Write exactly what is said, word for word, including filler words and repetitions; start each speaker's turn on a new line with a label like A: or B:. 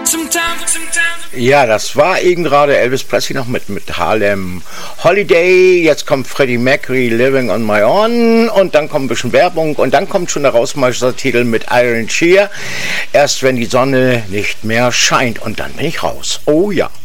A: Ja, das war eben gerade Elvis Presley noch mit, mit Harlem Holiday. Jetzt kommt Freddie Mercury, Living on My Own. Und dann kommt ein bisschen Werbung. Und dann kommt schon der Rausmeistertitel mit Iron Shear. Erst wenn die Sonne nicht mehr scheint. Und dann bin ich raus. Oh ja.